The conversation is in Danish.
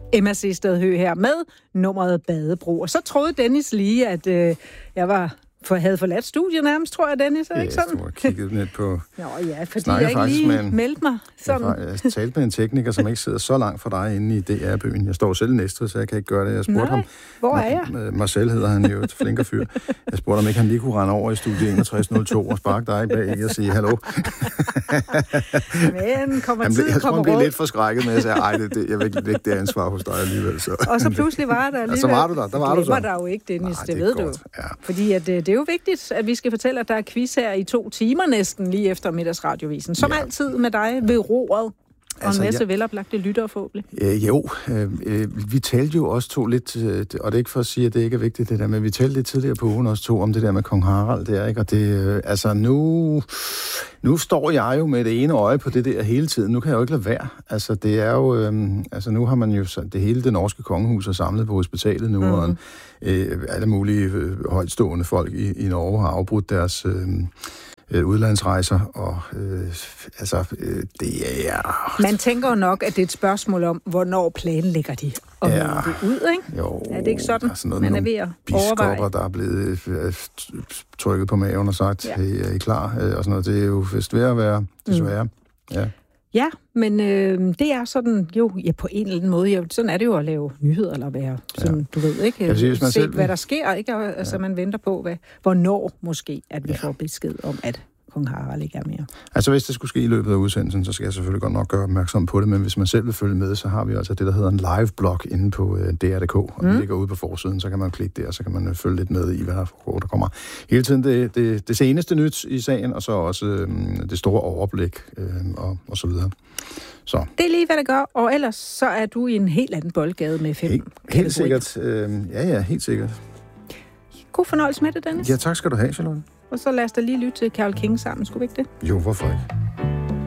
Emma Sehested Høegh her med nummeret Badebro. Og så troede Dennis lige, at jeg havde forladt studiet nærmest, tror jeg, Dennis. Er ikke sådan? Jeg kiggede lidt på... Nå ja, fordi jeg ikke lige meldte mig. Sådan. Jeg talte med en tekniker, som ikke sidder så langt fra dig inde i DR-byen. Jeg står selv næste, så jeg kan ikke gøre det. Jeg spurgte ham... Hvor er jeg? Marcel hedder han jo, et flinker fyr. Jeg spurgte ham ikke, han lige kunne rende over i studie 6102 og sparke dig bag og sige hallo. Men kommer tid, jeg tror, han blev råd. lidt forskrækket med at sige, jeg vil ikke lægge det ansvar hos dig alligevel. Så. Og så pludselig var der alligevel. Så var du der. Der var du så. Det der jo ikke, Dennis, det ved godt. du. Ja. Fordi at, det er jo vigtigt, at vi skal fortælle, at der er quiz her i 2 timer næsten lige efter middagsradiovisen. Som altid med dig ved roret. Og en masse veloplagte lyttere forhåbentlig. Vi talte jo også to lidt, og det er ikke for at sige, at det ikke er vigtigt det der, men vi talte lidt tidligere på ugen også to om det der med kong Harald der, ikke? Og det, altså nu står jeg jo med det ene øje på det der hele tiden. Nu kan jeg jo ikke lade være. Altså det er jo, altså nu har man jo det hele det norske kongehus er samlet på hospitalet nu, og alle mulige højtstående folk i Norge har afbrudt deres udlandsrejser, og det er... Man tænker jo nok, at det er et spørgsmål om, hvornår planlægger de at melde det ud, ikke? Jo, er det ikke sådan, man er ved at overveje? Biskopper, der er blevet trykket på maven og sagt, hey, er I klar? Og sådan noget. Det er jo vist ved at være, desværre. Ja, men det er sådan, på en eller anden måde, sådan er det jo at lave nyheder, eller være sådan, du ved ikke, se hvad der sker, ikke? Altså man venter på, hvornår måske, at vi får besked om, at kong Harald ikke er mere. Altså hvis det skulle ske i løbet af udsendelsen, så skal jeg selvfølgelig godt nok gøre opmærksom på det, men hvis man selv vil følge med, så har vi altså det, der hedder en live-blog inde på DR.dk, og den ligger ude på forsiden, så kan man klikke der, og så kan man følge lidt med i, hvad der kommer hele tiden det seneste nyt i sagen, og så også det store overblik, og så videre. Så. Det er lige, hvad det gør, og ellers så er du i en helt anden boldgade med 5 helt sikkert. Helt sikkert. God fornøjelse med det, Dennis. Ja, tak skal du have, Charlotte. Og så lad os da lige lytte til Carole King sammen, skulle vi ikke det? Jo, hvorfor ikke?